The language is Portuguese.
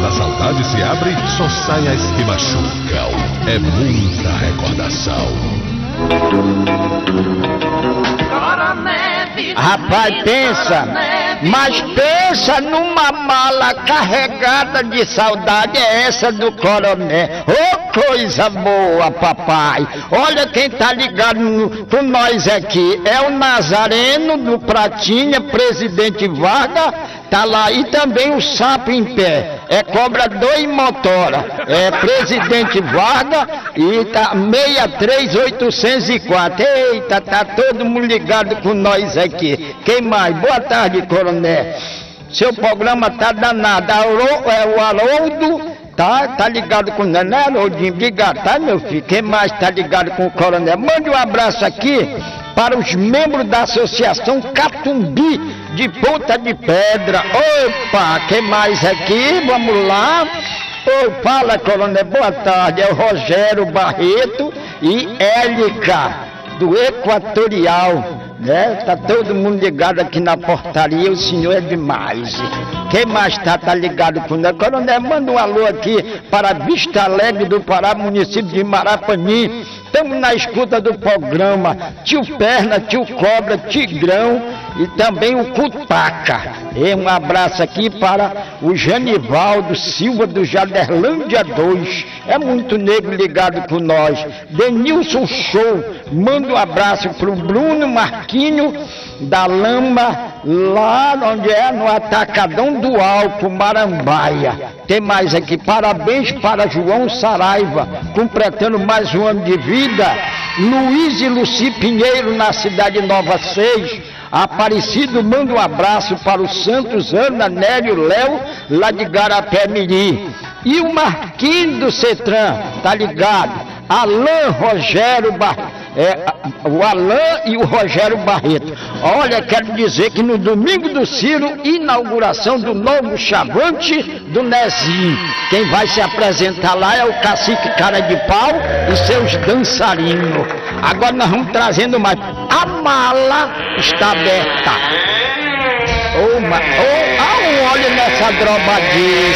a saudade se abre, só sai as que machucam. É muita recordação. Rapaz, pensa, mas pensa numa mala carregada de saudade, é essa do coronel. Oh, coisa boa, papai. Olha quem tá ligado com nós aqui, é o Nazareno do Pratinha, presidente Vargas, tá lá, e também o Sapo em Pé, é Cobra 2 Motora, é presidente Vargas, e tá 63804. Eita, tá todo mundo ligado com nós aqui. Quem mais? Boa tarde, coronel. Seu programa tá danado. O Haroldo tá ligado com o Nené, Haroldinho. Obrigado, tá, meu filho? Quem mais tá ligado com o coronel? Mande um abraço aqui para os membros da Associação Catumbi de Ponta de Pedra. Opa, quem mais aqui? Vamos lá. Fala, coronel, boa tarde. É o Rogério Barreto e Élica do Equatorial, né? Tá todo mundo ligado aqui na portaria, o senhor é demais. Quem mais tá ligado com nós? Coronel, manda um alô aqui para Vista Alegre do Pará, município de Marapani. Estamos na escuta do programa Tio Perna, Tio Cobra, Tigrão e também o Cutaca. E um abraço aqui para o Janivaldo Silva do Jaderlândia 2. É muito negro ligado com nós. Denilson Show, manda um abraço para o Bruno Marquinho da Lama, lá onde é no Atacadão do Alto, Marambaia. Tem mais aqui, parabéns para João Saraiva, completando mais um ano de vida. Luiz e Luci Pinheiro, na cidade Nova 6. Aparecido, manda um abraço para o Santos, Ana, Nélio, Léo, lá de Garapé Mirim. E o Marquinhos do Cetran, tá ligado? Alain Rogério o Alain e o Rogério Barreto. Olha, quero dizer que no domingo do Ciro, inauguração do novo Chavante do Nezinho. Quem vai se apresentar lá é o Cacique Cara de Pau e seus dançarinos. Agora nós vamos trazendo mais. A mala está aberta. Um olho nessa drobadice.